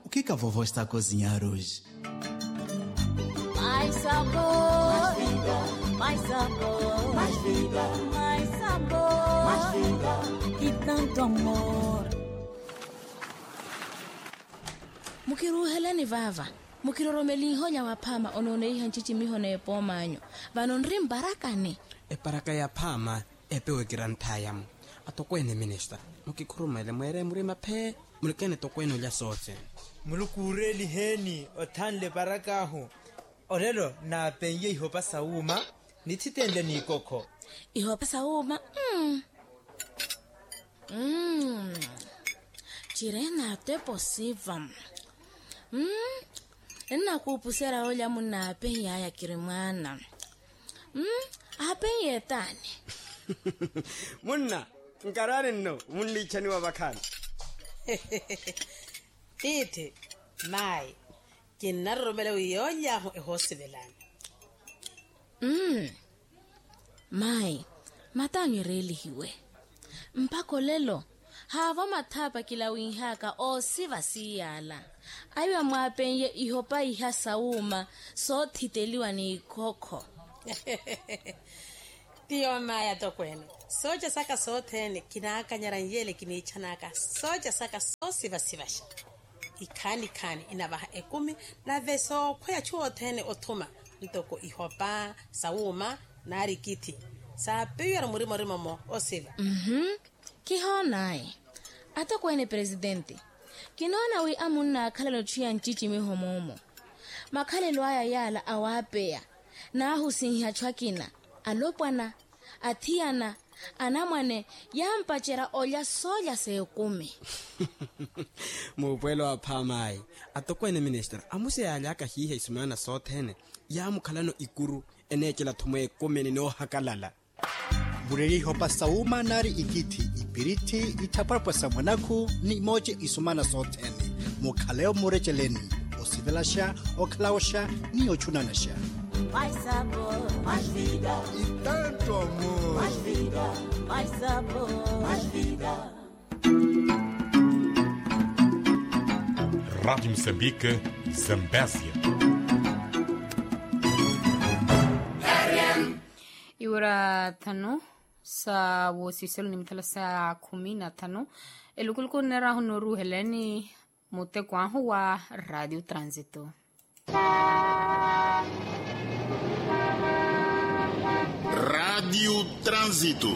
que a vovó está a cozinhar hoje? Mais sabor, mais vida, mais sabor, mais vida, mais sabor, mais vida e tanto amor. Mukiruhelani vava, mukiroromeli honya waphama ononei hanchichi mihone epomanyo. Vanonrim barakane. Baraka ya phama epewe grantayam. Atokwene minister. Mukikurumele mwere murima phe mulekene tokwene lya sote. Mulukureli heni othanle barakaho. Orelo na penye ihopa sauma nititende ni koko. Ihopa sauma. Chirena te posiva. Nna kupusera olya muna penya ya kirimana. Apenye tani. Munna nkarare no munni chani wa bakana. Tite mai kinarromela uyonya ehosibelana. Mai matanyo reli hiwe. Mpako lelo hava mathapa kila winhaka o siva siyala. Aywa mwapenye ihopa iha sauma so titeliwa ni koko. Tiyo maya tokwene. Soja saka sotene kinaka nyaranyele kinichanaka. Soja saka so siva sivasha. Ikani inabaha ekumi na veso kwaya chuo tene otuma. Ntoko ihopa, sauma, nari kiti. Sa peyara murima mo o siva. Kihonai. Ata kwene presidente. Kinona wi amuna kalelo chia nchichi mihomomo. Makalelo aya yala awapea. Na husinha chwakina. Alopwana. Atiana. Anamwane yampachera olya soya seukumi. Mupwelo wa phamai. Atokwene minister. Amuse alaka hihe isumana sotene. Ya mukhalano ikuru enechela thumwe komeni no hakalala. Bureri hopa sauma nari ikiti ipiriti itaparpa samanaku ni moje isumana sotene. Mukhaleo murecheleni. Osivelasha, oklaosha, ni ochunanasha. Mais sabor, mais vida e tanto amor. Mais vida, mais sabor, mais vida. Rádio Moçambique, Zambésia. Iwara tano sa wosiselo ni mtala sa 15 elukulku nera honoru heleni mote kwanhu wa Radio Transito. Radio Transito.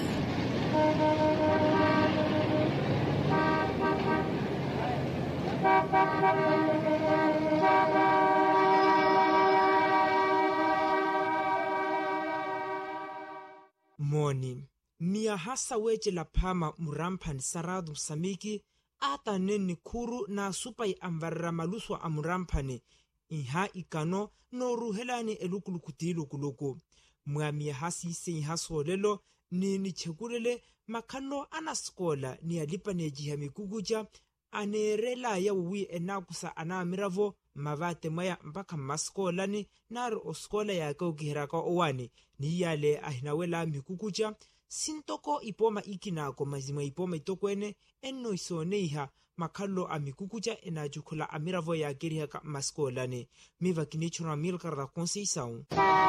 Moni mia hasa weche la pama murampan saradu msamiki ata neni kuru na supai amvarra maluswa amurampane iha ikano no ruhelani elukulukutilu kuluku mwamia hasi se hasolelo ni chekulele makano anaskola ni alipa nejiha mikuguja anerela ya wi enakusa anamiravo mavate maya mpaka maskola ni nar oskola ya kokihiraka owani ni yale ahinawela mikuguja sintoko ipoma ikinako mazima ipoma itokwene enno isoneiha makalo amikukuja enajukula amiravo ya gerihaka maskolane miva kinichura milkar da Conceição.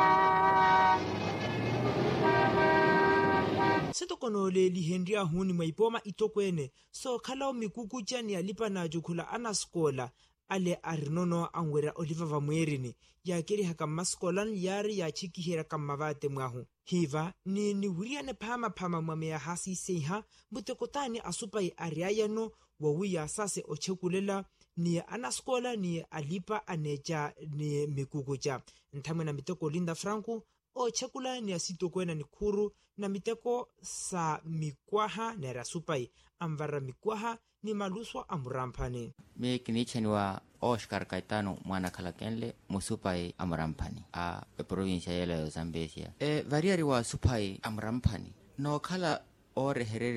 Sitokono le lihendria huni maipoma itokwene so kalao mikukuja ni alipa najukula anaskola ale arinono angwera Oliver Vamwerini ya gerihaka maskolan yari ya chikihira kamavate mwahu. Hiva ni wiliane pama mwamea hasi seiha mutekotani asupai ariayano wawiya sase ochekulela ni anaskola ni alipa aneja ni mikukuja. Ntamwe na miteko Linda Franco ochekula ni asitokwena ni kuru na miteko sa mikwaha na rasupai amvara mikwaha ni maluswa amurampane. Me kinichani wa Oscar Caetano mwana kalakenle musupai amurampani a provincia ya Zambésia. Variari wa supai amurampani no kala ore herera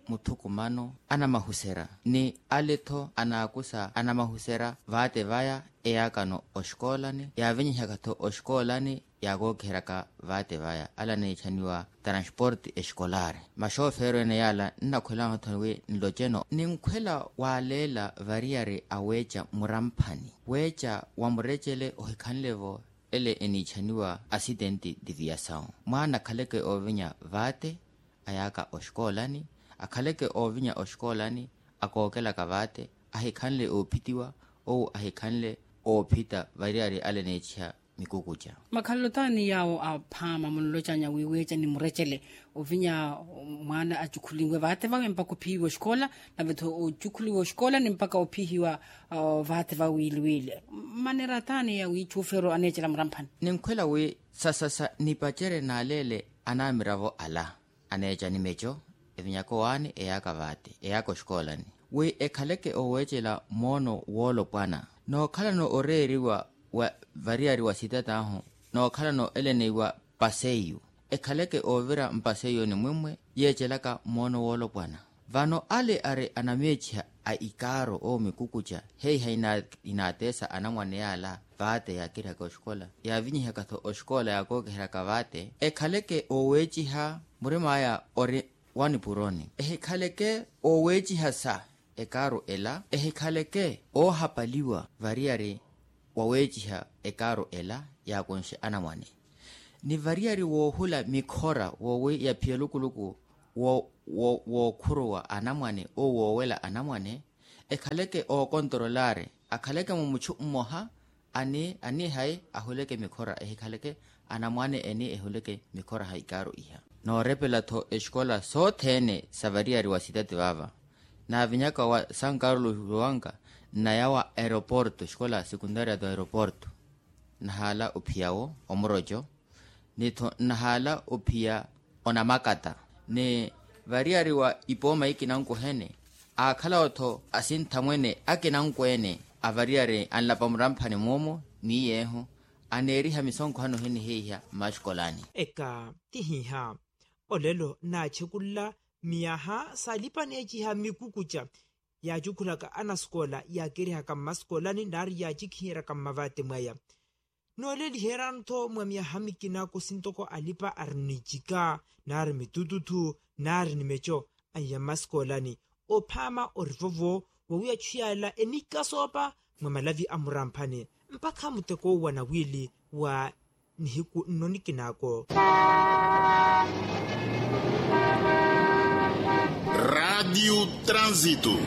muthukumano ana mahusera ni aletho anakusa ana mahusera vate vaya eyakano oshkolani yavinyihakatho oshkolani yagookheraka vate vaya ala neichaniwa transport eskolare mashofero ene yala nnakhwelahathowe nlojeno ninkhwela waalela variare awecha muramphani wecha wamurechele ohikhanlevo ele enichaniwa asidenti diviação mwana khaleke ovinya vate ayaka oshkolani akhaleke ovinya oshkolani akookelaka vate ahikhanle ophitiwa ou ahikhanle ophita variari ale necha mikukucha makhalotani yawo aphama munlochanya wiwecha ni murechele ovinya mwana achukhuliwe vate vawe mpaka ophihiwa oshkola na vetho ochukhuliwa oshkola ni mpaka ophihiwa vate vawiliwile maneratani ya wichufero anechela muramphani ninkhwela we sasasa nipachere naalele anamiravo ala anecha nimecho evinyako wani eyaka vate eyaka oshkolani we ekhaleke owechela mono wolo pwana nookhala no oreeriwa wa variari wa sitataho nookhala no eleneiwa paseyu ekhaleke ovira mpaseyu ni mwimwe yechelaka mono wolo pwana vano ale are anamecha a ikaro o mikukucha heiha inatesa anamwane yala vate yakirihaka oshkola yavinyihakatho oshkola yakookeheraka vate ekhaleke owechiha murimaya ori wanipuroni ehikhaleke owechiha sa ekaro ela ehikhaleke ohapaliwa variari wawechiha ekaro ela yakonshe anamwane ni variari wohula mikhora wowe yaphielukuluku wokhuruwa anamwane owowela anamwane ekhaleke okontrolare akhaleke mumuchu mmoha ani hai ahuleke mikhora ehikhaleke anamwane eni ehuleke mikhora haikaro iha noorepelatho escola sothene sa variari wa sitati vava na vinyaka wa San Carlos Luanga na yawa aeroporto escola secundaria do aeroporto nahala uphiawo omorojo nitho nahala uphia onamakata ne variari wa ipoma ikinankuhene akhala otho asinthamwene akinankwene avariari anlapa muramphani momo niyeho aneriha misonko hano hene heiha mashkolani eka tihiha olelo nachekulla miyaha salipanechiha mikukucha yajukhulaka anaskola yakerihaka maskolani nari yajikhiraka mavate mwaya noleliherantho mwamiyaha mikinako sintoko alipa arnichika nari mitututhu nari nimecho aya maskolani ophama orivovo wawiyachuyala enikasopa mwamalavi amuramphane mpaka muteko wana wili wa nihiku nonikinako Rádio Trânsito.